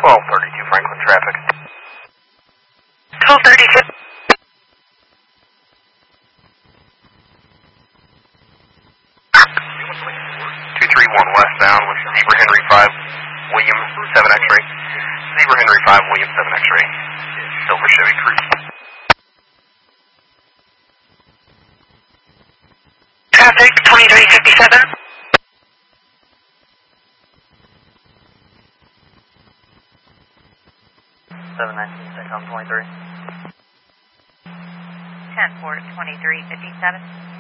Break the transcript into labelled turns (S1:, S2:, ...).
S1: 1232 Franklin traffic.
S2: 1232.
S1: 231 westbound with Zebra Henry 5, William 7 X-ray. Zebra Henry 5, William 7 X-ray. Silver Chevy Cruise.
S2: Traffic 2357.
S3: 719, take on 23.
S4: 10-4 2357.